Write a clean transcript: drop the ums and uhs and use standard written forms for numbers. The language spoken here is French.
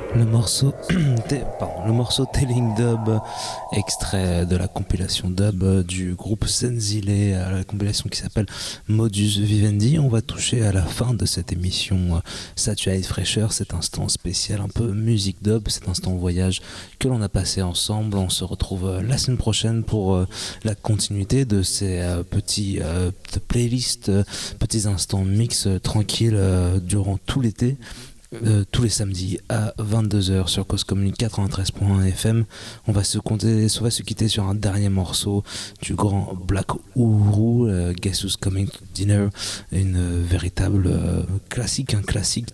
Le morceau, le morceau Telling Dub, extrait de la compilation dub du groupe Senzile, la compilation qui s'appelle Modus Vivendi. On va toucher à la fin de cette émission Saturate Fraîcheur, cet instant spécial, un peu musique dub, cet instant voyage que l'on a passé ensemble. On se retrouve la semaine prochaine pour la continuité de ces petits playlists, petits instants mix tranquilles durant tout l'été. Tous les samedis à 22h sur Cause Commune 93.1 FM. On va se quitter sur un dernier morceau du grand Black Uhuru, Guess Who's Coming to Dinner, une véritable classique, un classique